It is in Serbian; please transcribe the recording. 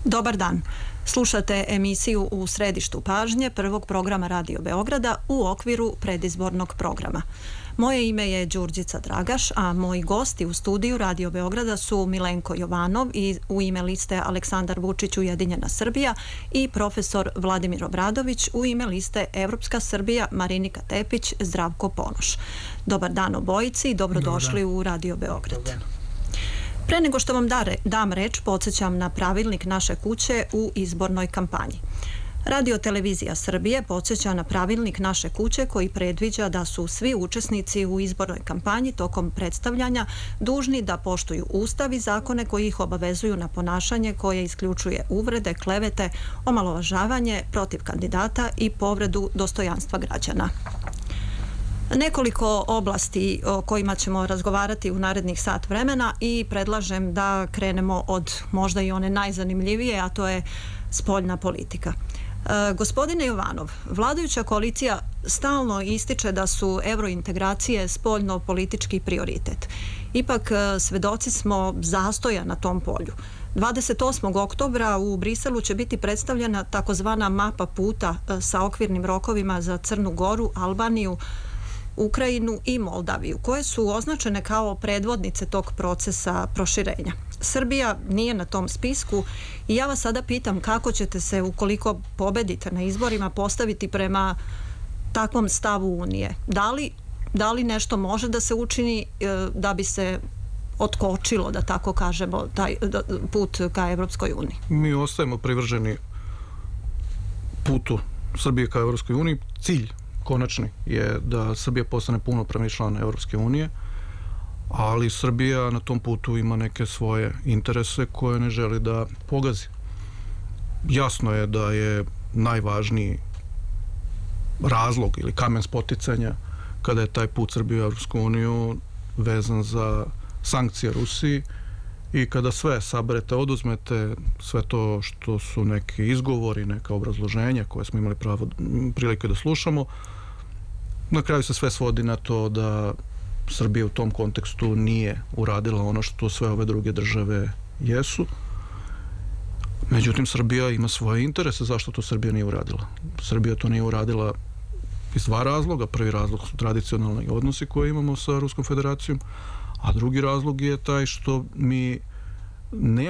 Dobar dan. Slušate emisiju U središtu pažnje prvog programa Radio Beograda u okviru predizbornog programa. Moje ime je Đurđica Dragaš, a moji gosti u studiju Radio Beograda su Milenko Jovanov i u ime liste Aleksandar Vučić Ujedinjena Srbija i profesor Vladimir Obradović u ime liste Evropska Srbija Marinika Tepić, Zdravko Ponoš. Dobar dan obojici i dobrodošli u Radio Beograd. Pre nego što vam dam reč, podsjećam na pravilnik naše kuće u izbornoj kampanji. Radio Televizija Srbije podsjeća na pravilnik naše kuće koji predviđa da su svi učesnici u izbornoj kampanji tokom predstavljanja dužni da poštuju Ustav i zakone koji ih obavezuju na ponašanje koje isključuje uvrede, klevete, omalovažavanje protiv kandidata i povredu dostojanstva građana. Nekoliko oblasti o kojima ćemo razgovarati u narednih sat vremena i predlažem da krenemo od možda i one najzanimljivije, a to je spoljna politika. Gospodine Jovanov, vladajuća koalicija stalno ističe da su evrointegracije spoljno-politički prioritet. Ipak svedoci smo zastoja na tom polju. 28. oktobra u Briselu će biti predstavljena takozvana mapa puta sa okvirnim rokovima za Crnu Goru, Albaniju, Ukrajinu i Moldaviju, koje su označene kao predvodnice tog procesa proširenja. Srbija nije na tom spisku i ja vas sada pitam kako ćete se, ukoliko pobedite na izborima, postaviti prema takvom stavu Unije. Da li nešto može da se učini da bi se otkočilo, da tako kažemo, taj put ka Evropskoj uniji? Mi ostajemo privrženi putu Srbije ka Evropskoj uniji. Cilj konačni je da Srbija postane punopravni član Evropske unije, ali Srbija na tom putu ima neke svoje interese koje ne želi da pogazi. Jasno je da je najvažniji razlog ili kamen spoticanja kada je taj put Srbije u Evropsku uniju vezan za sankcije Rusiji i kada sve saberete, oduzmete, sve to što su neki izgovori, neka obrazloženja koje smo imali prilike da slušamo, na kraju se sve svodi na to da Srbija u tom kontekstu nije uradila ono što sve ove druge države jesu. Međutim, Srbija ima svoje interese. Zašto to Srbija nije uradila? Srbija to nije uradila iz dva razloga. Prvi razlog su tradicionalni odnosi koje imamo sa Ruskom federacijom, a drugi razlog je taj što mi ne